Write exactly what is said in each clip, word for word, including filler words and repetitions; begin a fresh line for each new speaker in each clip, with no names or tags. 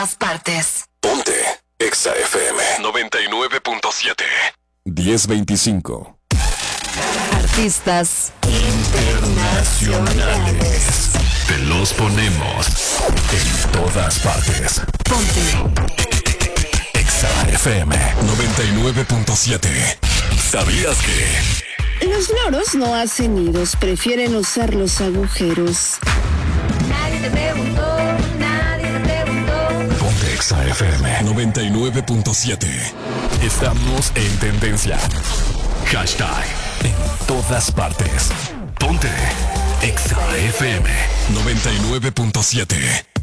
partes.
Ponte Exa F M noventa y nueve punto siete. diez veinticinco.
Artistas
internacionales. Te los ponemos en todas partes.
Ponte
Exa F M noventa y nueve punto siete. ¿Sabías que?
Los loros no hacen nidos, prefieren usar los agujeros.
Nadie te preguntó, nadie te preguntó.
Ponte Exa F M noventa y nueve punto siete. Estamos en tendencia. Hashtag en todas partes. Ponte Exa F M noventa y nueve punto siete.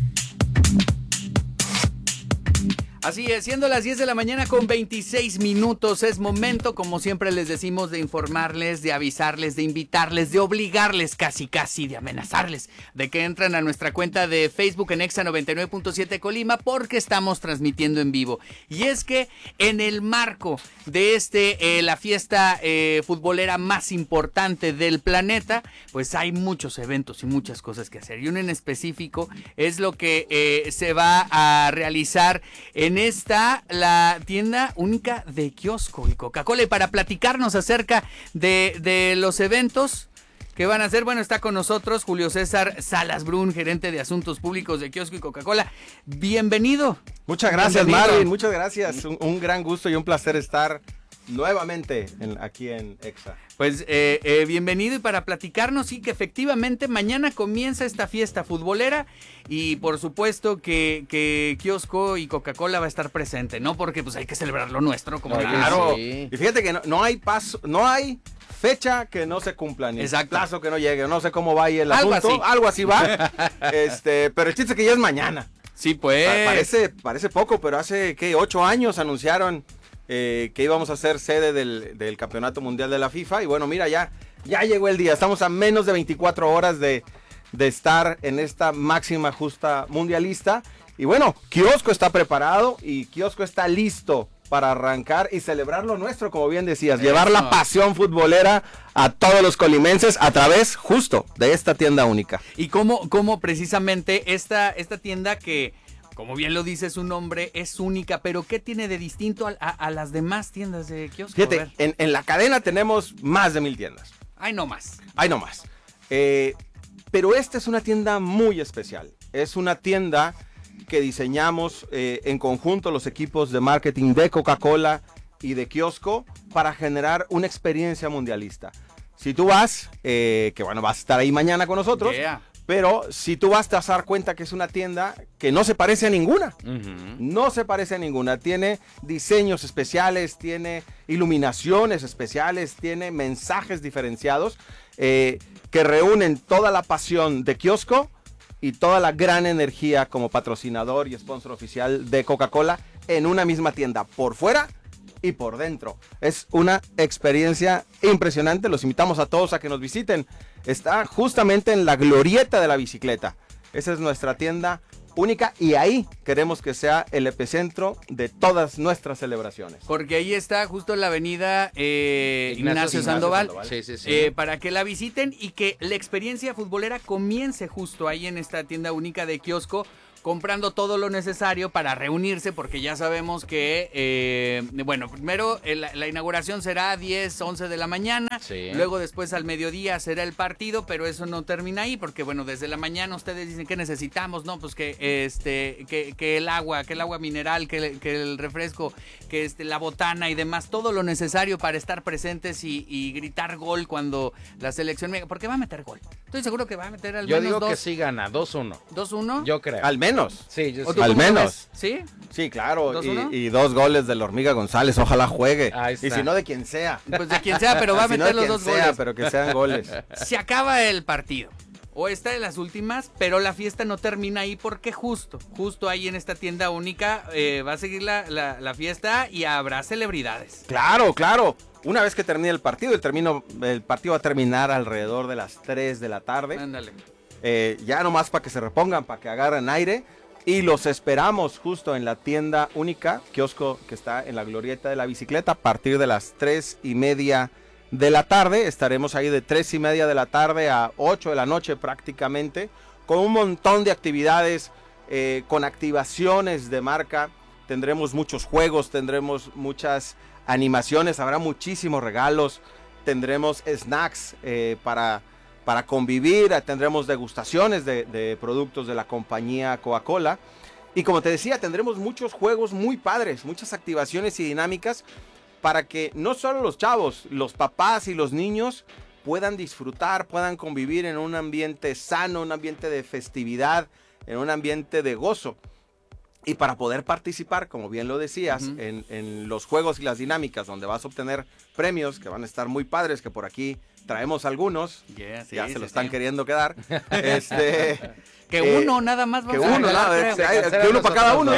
Así es, siendo las diez de la mañana con veintiséis minutos, es momento, como siempre les decimos, de informarles, de avisarles, de invitarles, de obligarles casi casi, de amenazarles, de que entren a nuestra cuenta de Facebook en Exa noventa y nueve punto siete Colima, porque estamos transmitiendo en vivo. Y es que en el marco de este, eh, la fiesta eh, futbolera más importante del planeta, pues hay muchos eventos y muchas cosas que hacer. Y uno en específico es lo que eh, se va a realizar en En esta, la tienda única de Kiosco y Coca-Cola. Y para platicarnos acerca de, de los eventos que van a hacer, bueno, está con nosotros Julio César Salas Brun, gerente de Asuntos Públicos de Kiosco y Coca-Cola. Bienvenido.
Muchas gracias,
Bienvenido.
Marvin. Muchas gracias. Un, un gran gusto y un placer estar nuevamente en, aquí en Exa.
Pues eh, eh, bienvenido, y para platicarnos, sí, que efectivamente mañana comienza esta fiesta futbolera y por supuesto que, que Kiosco y Coca-Cola va a estar presente, ¿no? Porque pues hay que celebrar lo nuestro, como
Claro.
sí.
Y fíjate que no, no hay paso, no hay fecha que no se cumpla, ni
Exacto.
plazo que no llegue. No sé cómo va ahí el
Algo
asunto.
así.
Algo así va. este, pero el chiste es que ya es mañana.
Sí, pues.
Pa- Parece, parece poco, pero hace, ¿qué? Ocho años anunciaron eh, que íbamos a ser sede del, del Campeonato Mundial de la FIFA. Y bueno, mira, ya, ya llegó el día. Estamos a menos de veinticuatro horas de, de estar en esta máxima justa mundialista. Y bueno, Kiosco está preparado y Kiosco está listo para arrancar y celebrar lo nuestro, como bien decías.
Eso.
Llevar la pasión futbolera a todos los colimenses a través justo de esta tienda única.
Y cómo, cómo precisamente esta, esta tienda que, como bien lo dice su nombre, es única, pero ¿qué tiene de distinto a, a, a las demás tiendas de Kiosco?
Fíjate, en, en la cadena tenemos más de mil tiendas.
Ay, no más.
Hay no más. Eh, pero esta es una tienda muy especial. Es una tienda que diseñamos eh, en conjunto los equipos de marketing de Coca-Cola y de Kiosco para generar una experiencia mundialista. Si tú vas, eh, que bueno, vas a estar ahí mañana con nosotros,
Yeah.
pero si tú vas te vas a dar cuenta que es una tienda que no se parece a ninguna.
Uh-huh.
No se parece a ninguna. Tiene diseños especiales, tiene iluminaciones especiales, tiene mensajes diferenciados eh, que reúnen toda la pasión de Kiosco y toda la gran energía como patrocinador y sponsor oficial de Coca-Cola en una misma tienda, por fuera y por dentro. Es una experiencia impresionante. Los invitamos a todos a que nos visiten. Está justamente en la glorieta de la bicicleta. Esa es nuestra tienda única y ahí queremos que sea el epicentro de todas nuestras celebraciones.
Porque ahí está justo en la avenida eh,
Ignacio
Ignacio,
Ignacio
Sandoval,
Sandoval.
Sí, sí, sí.
eh, para que la visiten y que la experiencia futbolera comience justo ahí en esta tienda única de Kiosco, comprando todo lo necesario para reunirse, porque ya sabemos que, eh, bueno, primero eh, la, la inauguración será a diez, once de la mañana,
Sí.
luego después al mediodía será el partido, pero eso no termina ahí, porque bueno, desde la mañana ustedes dicen que necesitamos, ¿no? Pues que este, que, que el agua, que el agua mineral, que, que el refresco, que este, la botana y demás, todo lo necesario para estar presentes y, y gritar gol cuando la selección, porque va a meter gol. Estoy seguro que va a meter al
Yo
menos
digo
dos.
que sí gana, dos uno.
¿dos uno?
Yo creo.
Al menos.
Sí, yo
¿O
sí.
tú
Al
cómo lo
menos.
ves? ¿Sí?
Sí, claro.
¿dos
Y,
uno?
y dos goles de la Hormiga González. Ojalá juegue.
Ahí está.
Y si no, de quien sea.
Pues de quien sea, pero va a
Si no,
meter
de
los
quien
dos
sea,
goles.
pero que sean goles.
Se acaba el partido. O está en las últimas, pero la fiesta no termina ahí porque justo, justo ahí en esta tienda única eh, va a seguir la, la, la fiesta y habrá celebridades.
Claro, claro. Una vez que termine el partido, el, termino, el partido va a terminar alrededor de las tres de la tarde.
Ándale.
Eh, ya nomás para que se repongan, para que agarren aire. Y los esperamos justo en la tienda única, Kiosco, que está en la glorieta de la bicicleta, a partir de las tres y media de la tarde. Estaremos ahí de tres y media de la tarde a ocho de la noche prácticamente, con un montón de actividades eh, con activaciones de marca. Tendremos muchos juegos, tendremos muchas animaciones, habrá muchísimos regalos, tendremos snacks eh, para, para convivir, tendremos degustaciones de, de productos de la compañía Coca-Cola. Y como te decía, tendremos muchos juegos muy padres, muchas activaciones y dinámicas para que no solo los chavos, los papás y los niños puedan disfrutar, puedan convivir en un ambiente sano, un ambiente de festividad, en un ambiente de gozo. Y para poder participar, como bien lo decías, uh-huh. en, en los juegos y las dinámicas donde vas a obtener premios que van a estar muy padres, que por aquí traemos algunos, yeah, sí, ya se sí, lo están sí. queriendo quedar. este,
que
eh,
uno nada más va
que
a
uno,
regalar,
nada, que, que uno para cada uno.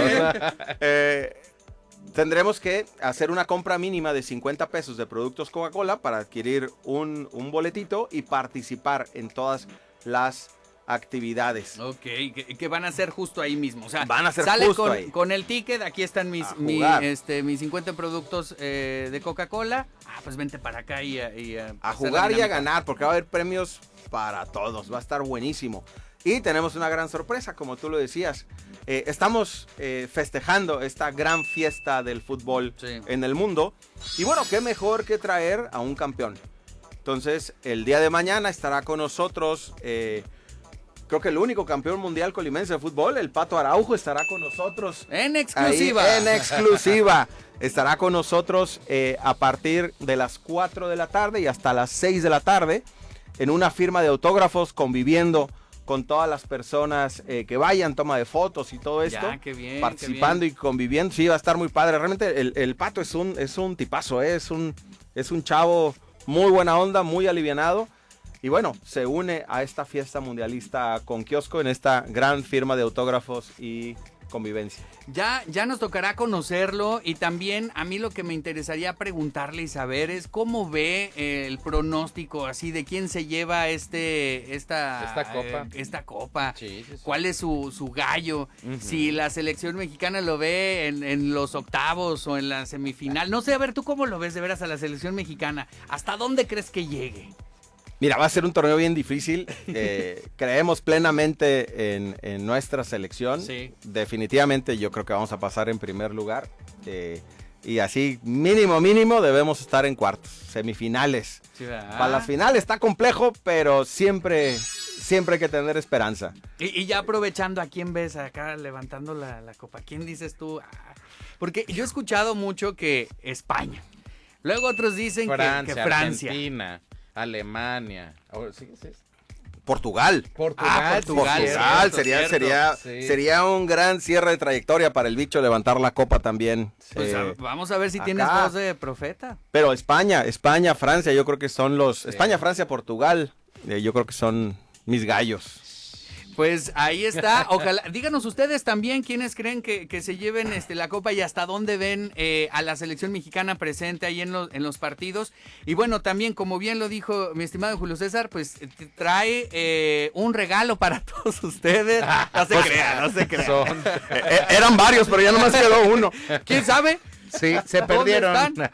eh, tendremos que hacer una compra mínima de cincuenta pesos de productos Coca-Cola para adquirir un, un boletito y participar en todas las actividades.
Ok, que, que van a ser justo ahí mismo. O sea,
van a ser
sale
justo
con,
ahí.
con el ticket, aquí están mis, mi, este, mis cincuenta productos eh, de Coca-Cola. Ah, pues vente para acá y, y
a, a jugar y a ganar, porque va a haber premios para todos. Va a estar buenísimo. Y tenemos una gran sorpresa, como tú lo decías. Eh, estamos eh, festejando esta gran fiesta del fútbol sí. en el mundo. Y bueno, qué mejor que traer a un campeón. Entonces, el día de mañana estará con nosotros... Eh, Creo que el único campeón mundial colimense de fútbol, el Pato Araujo, estará con nosotros.
En exclusiva.
Ahí, en exclusiva. Estará con nosotros eh, a partir de las cuatro de la tarde y hasta las seis de la tarde en una firma de autógrafos, conviviendo con todas las personas eh, que vayan, toma de fotos y todo esto.
Ya, qué bien,
participando
qué bien.
y conviviendo. Sí, va a estar muy padre. Realmente el, el Pato es un, es un tipazo, ¿eh? es, un, es un chavo muy buena onda, muy alivianado. Y bueno, se une a esta fiesta mundialista con Kiosco en esta gran firma de autógrafos y convivencia.
Ya, ya nos tocará conocerlo y también a mí lo que me interesaría preguntarle y saber es cómo ve eh, el pronóstico así de quién se lleva este esta,
esta copa.
Eh, esta copa.
Sí, sí, sí.
¿Cuál es su, su gallo?
Uh-huh.
Si la selección mexicana lo ve en, en los octavos o en la semifinal. No sé, a ver, ¿tú cómo lo ves de veras a la selección mexicana? ¿Hasta dónde crees que llegue?
Mira, va a ser un torneo bien difícil. Eh, creemos plenamente en, en nuestra selección.
Sí.
Definitivamente yo creo que vamos a pasar en primer lugar. Eh, y así, mínimo, mínimo, debemos estar en cuartos, semifinales.
Sí,
para las finales está complejo, pero siempre, siempre hay que tener esperanza.
Y, y ya aprovechando, ¿a quién ves acá levantando la, la copa? ¿Quién dices tú? Ah, porque yo he escuchado mucho que España. Luego otros dicen
Francia,
que, que Francia.
Argentina. Alemania. Oh, ¿sí, sí?
Portugal.
Portugal.
Ah, Portugal.
Portugal.
Cierto,
sería,
cierto.
sería,
Sí.
sería un gran cierre de trayectoria para el bicho levantar la copa también.
Pues,
Eh,
vamos a ver si
acá.
tienes voz de profeta.
pero España, España, Francia, yo creo que son los...
Sí.
España, Francia, Portugal, eh, yo creo que son mis gallos.
Pues ahí está, ojalá, díganos ustedes también quiénes creen que, que se lleven este, la copa y hasta dónde ven eh, a la selección mexicana presente ahí en los, en los partidos. Y bueno, también como bien lo dijo mi estimado Julio César, pues trae eh, un regalo para todos ustedes. No se crean, no se crean.
Son...
Eh, eran varios, pero ya nomás quedó uno.
¿Quién sabe?
Sí, se
¿Dónde
perdieron.
están?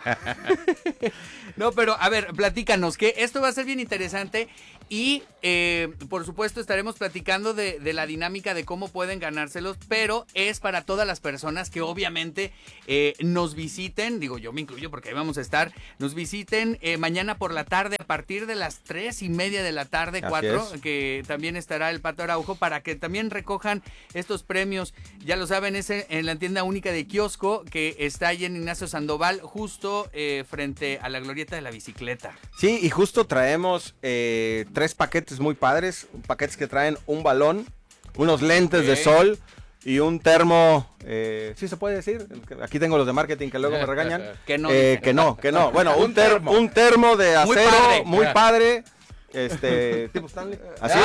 No, pero a ver, platícanos, que esto va a ser bien interesante y eh, por supuesto estaremos platicando de, de la dinámica de cómo pueden ganárselos, pero es para todas las personas que obviamente eh, nos visiten, digo yo me incluyo porque ahí vamos a estar, nos visiten eh, mañana por la tarde a partir de las tres y media de la tarde,
Así
cuatro,
es.
que también estará el Pato Araujo para que también recojan estos premios, ya lo saben, es en la tienda única de Kiosco que está ahí en Ignacio Sandoval, justo eh, frente a la glorieta de la bicicleta.
Sí, y justo traemos eh, tres paquetes muy padres, paquetes que traen un balón, unos lentes
Ok.
de sol y un termo, eh, ¿sí se puede decir? Aquí tengo los de marketing que luego me regañan.
Que no,
Eh,
dice.
que no, que no. Bueno, un,
Un
ter-
termo.
un termo de
Muy
acero
padre.
muy padre, este, tipo Stanley, así.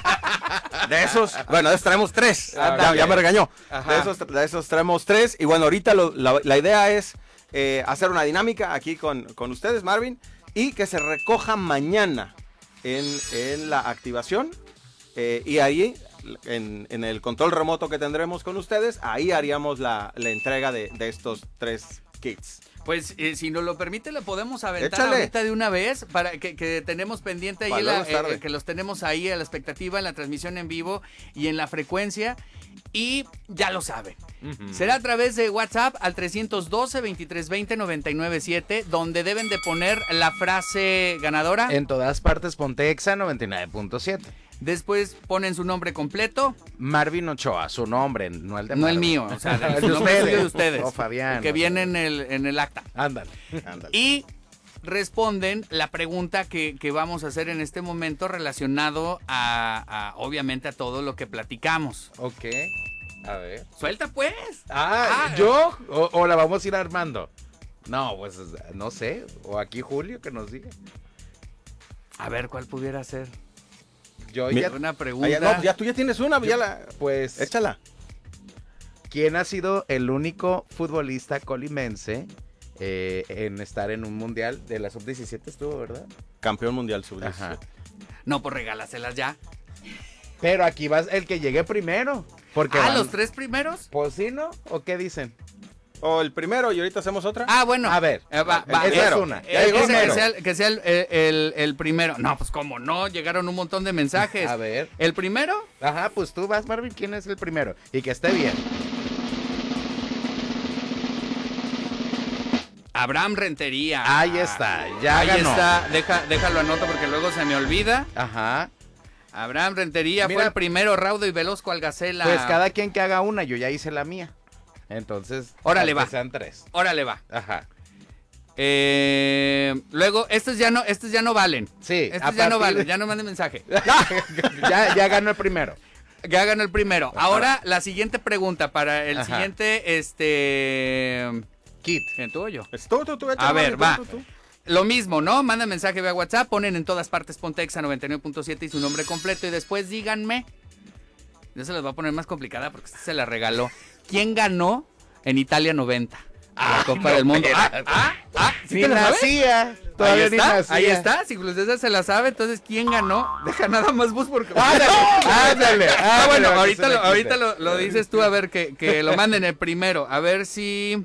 De esos, bueno, de esos traemos tres, ya, ya me regañó. De esos, de esos traemos tres y bueno, ahorita lo- la, la idea es eh, hacer una dinámica aquí con, con ustedes, Marvin, y que se recoja mañana en, en la activación eh, y ahí en, en el control remoto que tendremos con ustedes, ahí haríamos la, la entrega de, de estos tres Kids.
Pues eh, si nos lo permite, le podemos aventar
Échale.
ahorita de una vez para que, que tenemos pendiente ahí,
Para
la,
luego es tarde.
eh, que los tenemos ahí a la expectativa en la transmisión en vivo y en la frecuencia. Y ya lo saben.
Ujú.
Será a través de WhatsApp al trescientos doce, veintitrés veinte, noventa y nueve siete, donde deben de poner la frase ganadora.
En todas partes, ponte Exa noventa y nueve punto siete.
Después ponen su nombre completo,
Marvin Ochoa, su nombre, no el de
no el
Marvin.
mío, o sea,
El
su
de
nombre
ustedes.
suyo de ustedes.
No, Fabián.
el que viene en el, en el acta.
Ándale.
Ándale.
Y responden la pregunta que, que vamos a hacer en este momento relacionado a, a, obviamente, a todo lo que platicamos.
Ok. A ver.
Suelta pues.
Ah,
Ah.
¿yo? O, ¿O la vamos a ir armando? No, pues no sé. O aquí Julio que nos diga.
A ver, ¿cuál pudiera ser?
Yo
Mira,
ya,
Una
Ah,
pregunta.
ya, no, ya tú ya tienes una, ya la...
pues,
Échala.
¿quién ha sido el único futbolista colimense eh, en estar en un mundial de la sub diecisiete estuvo, verdad?
Campeón mundial sub
Ajá.
diecisiete.
No, pues regálaselas ya.
Pero aquí vas el que llegue primero. Porque
Ah,
van-
¿los tres primeros?
Pues sí, ¿no? ¿O qué dicen?
O el primero y ahorita hacemos otra.
Ah, bueno.
A ver,
Eh, va,
el
va,
primero.
esa es una.
Eh,
Ya llegó
que, sea,
primero.
que sea el- que sea el, el- el- el primero. No, pues cómo no, llegaron un montón de mensajes.
A ver.
¿El primero?
Ajá, pues tú vas, Marvin, ¿quién es el primero? Y que esté bien.
Abraham Rentería.
Ahí está, ya
Ahí
ganó.
está, Deja, déjalo anoto porque luego se me olvida.
Ajá.
Abraham Rentería
Mira,
fue el primero, raudo y veloz cual gacela.
Pues cada quien que haga una, yo ya hice la mía. Entonces,
Órale,
aunque
va.
sean tres.
Órale va.
Ajá.
Eh, luego, estos ya no, estos ya no valen.
Sí,
Estos
a
ya no
partir
valen,
de-
ya no manden mensaje.
ya, ya ganó el primero.
Ya ganó el primero. Ahora, la siguiente pregunta para el
Ajá.
siguiente, este...
Kit.
¿En tú o yo?
Es tú, tú, tú, échala,
A ver,
tú,
va.
tú, tú.
Lo mismo, ¿no? Mandan mensaje vía WhatsApp, ponen en todas partes ponte Exa noventa y nueve punto siete y su nombre completo y después díganme. Yo se las voy a poner más complicada porque se la regaló. ¿Quién ganó en Italia noventa? La Copa
no,
del Mundo. Ah,
espérate.
ah, ah, ¿sí
Ni
te la sabes?
nacía.
Ahí
Todavía ni
está,
nacía.
ahí está. Si César se la sabe, entonces ¿quién ganó? Deja nada más bus porque...
Ándale, ándale.
Ah, bueno,
ándale,
ahorita,
que se
lo,
le
ahorita
quite.
lo, lo dices tú, a ver, que, que lo manden el primero. A ver si...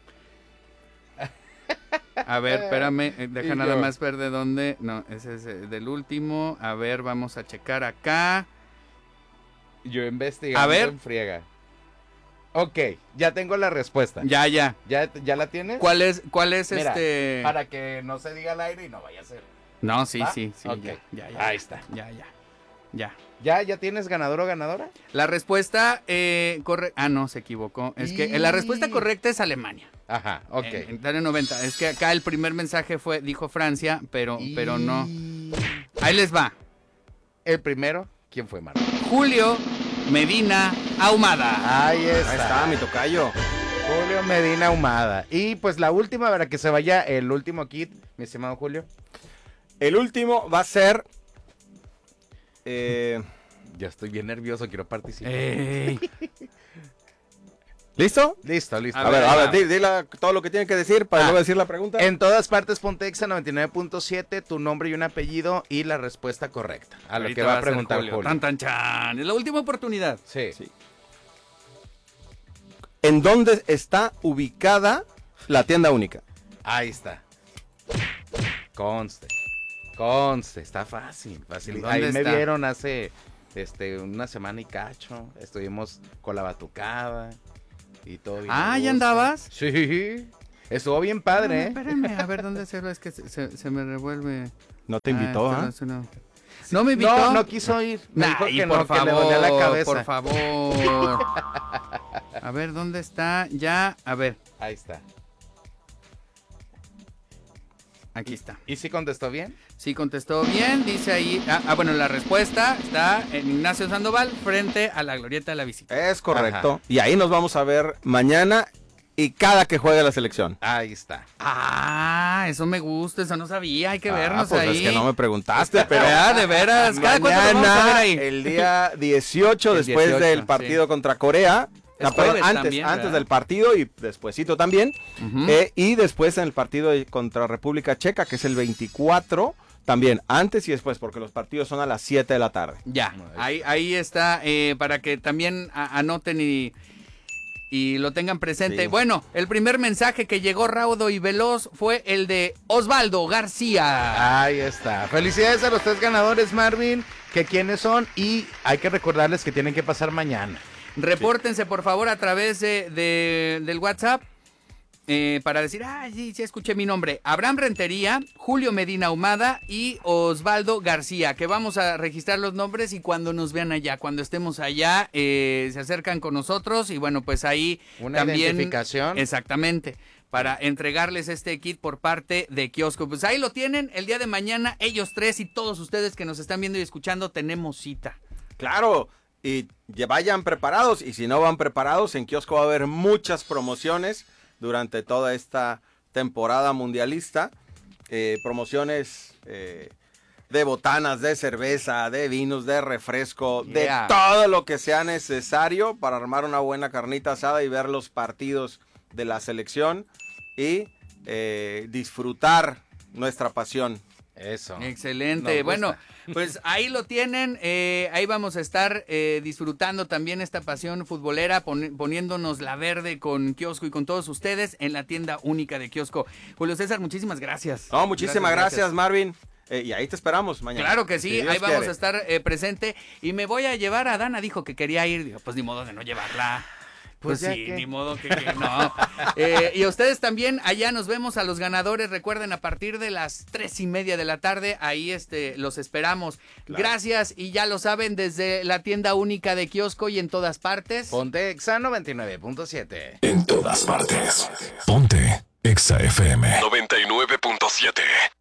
A ver, espérame, eh, deja
Y
nada
yo.
más ver de dónde... No, ese es eh, del último. A ver, vamos a checar acá.
Yo investigando
A ver.
en friega. Ok, ya tengo la respuesta.
Ya, ya.
¿Ya, ya la tienes?
¿Cuál es, cuál es
Mira,
este...?
Para que no se diga al aire y no vaya a ser.
No, sí,
¿Va?
sí, sí.
Ok.
Ya, ya, ya.
Ahí está.
Ya, ya. Ya.
¿Ya, ya tienes ganador o ganadora?
La respuesta eh, corre... Ah, no, se equivocó. Es que eh, la respuesta correcta es Alemania.
Ajá, ok.
En, en Italia noventa. Es que acá el primer mensaje fue, dijo Francia, pero, pero no. Ahí les va.
El primero, ¿quién fue, Marco?
Julio Medina Ahumada.
Ahí está.
Ahí está, mi tocayo.
Julio Medina Ahumada. Y pues la última, para que se vaya el último kit, mi estimado Julio.
El último va a ser... eh,
Ya estoy bien nervioso, quiero participar.
Ey.
¿Listo?
Listo, listo.
A
A ver,
ver,
a
va.
ver, di- dile todo lo que tiene que decir para
Ah.
luego decir la pregunta.
En todas partes, ponte Exa noventa y nueve punto siete, tu nombre y un apellido y la respuesta correcta. A lo
Ahorita
que va a
ser
preguntar
Julio.
Julio.
Tan, tan, chan. Es la última oportunidad.
Sí.
Sí. ¿En dónde está ubicada la tienda única?
Ahí está. Conste. Conste. Está fácil. fácil.
¿Dónde
Ahí me
está?
vieron hace este, una semana y cacho. Estuvimos con la batucada y todo bien.
Ah,
a
¿ya
gusto.
andabas?
Sí. Estuvo bien padre, ¿eh?
Espérenme, a ver dónde se ve. Es que se, se- se me revuelve.
No te invitó,
Ah,
¿ah?
esto no, esto no. No me invitó.
No, no quiso ir. Me dijo
Ay,
que
por
no,
favor,
que le dolía la cabeza.
por favor. A ver, ¿dónde está? Ya, a ver,
Ahí está.
aquí está.
¿Y si contestó bien?
Sí, contestó bien, dice ahí. Ah, ah, bueno, la respuesta está en Ignacio Sandoval frente a la glorieta de la bicicleta.
Es correcto.
Ajá.
Y ahí nos vamos a ver mañana y cada que juegue la selección.
Ahí está.
Ah, eso me gusta, eso no sabía, hay que
Ah,
vernos
pues
ahí.
es que no me preguntaste, pero...
Ah, de veras, cada cuánto nos vamos a ver
Mañana,
ahí.
el día dieciocho,
El
después
dieciocho,
del partido
sí.
contra Corea.
Es
Ah, perdón,
jueves
antes,
también,
antes
¿verdad?
del partido y despuesito también.
Ujú.
Eh, y después en el partido de- contra República Checa, que es el veinticuatro, también antes y después, porque los partidos son a las siete de la tarde.
Ya, ahí, ahí está, eh, para que también a- anoten y... y lo tengan presente.
Sí.
Bueno, el primer mensaje que llegó raudo y veloz fue el de Osvaldo García.
Ahí está. Felicidades a los tres ganadores, Marvin, que quiénes son, y hay que recordarles que tienen que pasar mañana.
Repórtense, por favor, a través de, de- del WhatsApp. Eh, para decir, ah, sí, sí, escuché mi nombre. Abraham Rentería, Julio Medina Ahumada y Osvaldo García, que vamos a registrar los nombres y cuando nos vean allá, cuando estemos allá, eh, se acercan con nosotros y bueno, pues ahí
Una
también...
identificación.
Exactamente, para entregarles este kit por parte de Kiosco. Pues ahí lo tienen, el día de mañana, ellos tres y todos ustedes que nos están viendo y escuchando, tenemos cita.
Claro, y ya vayan preparados, y si no van preparados, en Kiosco va a haber muchas promociones durante toda esta temporada mundialista, eh, promociones eh, de botanas, de cerveza, de vinos, de refresco,
Yeah.
de todo lo que sea necesario para armar una buena carnita asada y ver los partidos de la selección y eh, disfrutar nuestra pasión.
Eso.
Excelente.
Nos
Bueno,
gusta.
pues ahí lo tienen. eh, ahí vamos a estar eh, disfrutando también esta pasión futbolera, poni- poniéndonos la verde con Kiosco y con todos ustedes en la tienda única de Kiosco. Julio César, muchísimas gracias.
No, muchísimas gracias, Marvin. Eh, y ahí te esperamos mañana.
Claro que sí,
Si Dios
ahí vamos
quiere.
a estar eh, presente y me voy a llevar a Dana, dijo que quería ir, digo, pues ni modo de no llevarla. Pues,
Pues ya
sí,
que-
ni modo que, que no. Eh, y a ustedes también, allá nos vemos a los ganadores, recuerden, a partir de las tres y media de la tarde, ahí este, los esperamos. Gracias, y ya lo saben, desde la tienda única de Kiosco y en todas partes.
Ponte Exa noventa y nueve punto siete.
En todas partes. Ponte Exa F M noventa y nueve punto siete.